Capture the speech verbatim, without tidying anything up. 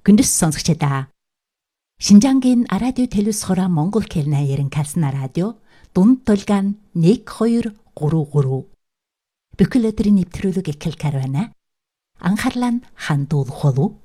Күндс сонсогчдаа. Шинжангийн радио телевизхора Монгол хэлний ярин калсна радио дунд толгойн нэг хоёр гурав гурав. Бүхэл өдрийн нэвтрүүлэг эхэл карвана. Анхаарлаа хандуулах болов.